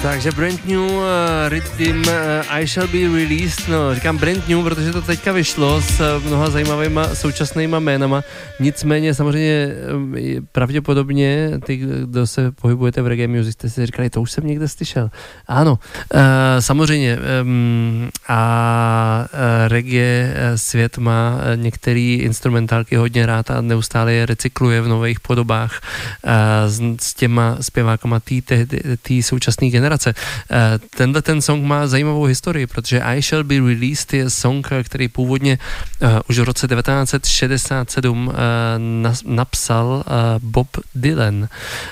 Takže brand new rhythm I Shall Be Released, no říkám brand new, protože to teďka vyšlo s mnoha zajímavýma současnýma jménama, nicméně samozřejmě pravděpodobně ty, kdo se pohybujete v reggae music, jste si říkali, to už jsem někde slyšel. Ano, samozřejmě reggae svět má některé instrumentálky hodně rád a neustále je recykluje v nových podobách s těma zpěvákama té současné generace. Tenhle ten song má zajímavou historii, protože I Shall Be Released je song, který původně už v roce 1967 napsal Bob Dylan,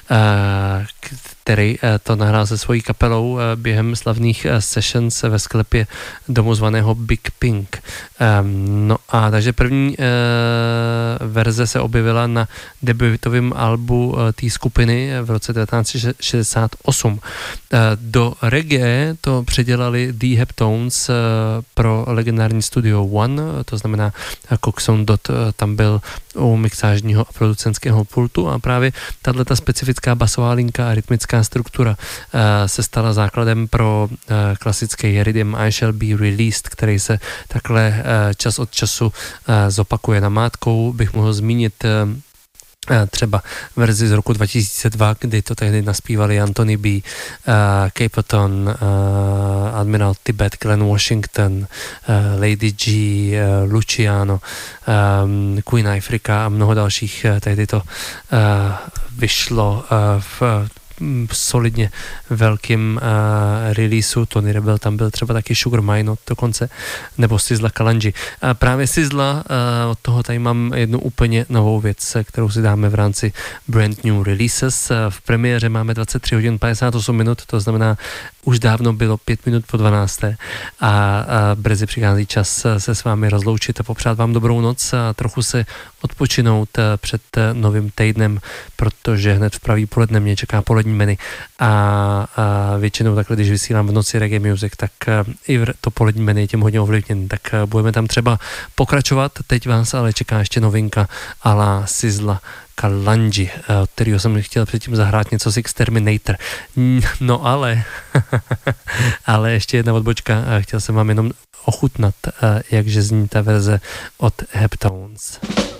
který to nahrál se svojí kapelou během slavných sessions ve sklepě domu zvaného Big Pink. No a takže první verze se objevila na debutovém albu té skupiny v roce 1968. Do reggae to předělali The Heptones pro legendární studio One, to znamená Coxsone Dodd tam byl u mixážního a producentského pultu a právě tato specifická basová linka a rytmická struktura se stala základem pro klasický rhythm I Shall Be Released, který se takhle čas od času zopakuje. Namátkou bych mohl zmínit třeba verzi z roku 2002, kdy to tehdy naspívali Anthony B, Capleton, Admiral Tibet, Glenn Washington, Lady G, Luciano, Queen Africa a mnoho dalších. Tehdy to vyšlo v solidně velkým releaseu. Tony Rebel tam byl třeba taky Sugar Minot dokonce, nebo Sizzla Kalonji. Právě Sizzla, od toho tady mám jednu úplně novou věc, kterou si dáme v rámci Brand New Releases. V premiéře máme 23 hodin 58 minut, to znamená, už dávno bylo 5 minut po 12. A brzy přichází čas se s vámi rozloučit a popřát vám dobrou noc a trochu se odpočinout před novým týdnem, protože hned v pravý poledne mě čeká polední menu a většinou takhle, když vysílám v noci reggae music, tak i to polední menu je tím hodně ovlivněn, tak budeme tam třeba pokračovat. Teď vás ale čeká ještě novinka a la Sizzla Kalonji, od kterého jsem chtěl předtím zahrát něco z Exterminator. No ale ještě jedna odbočka, chtěl jsem vám jenom ochutnat, jakže zní ta verze od Heptones.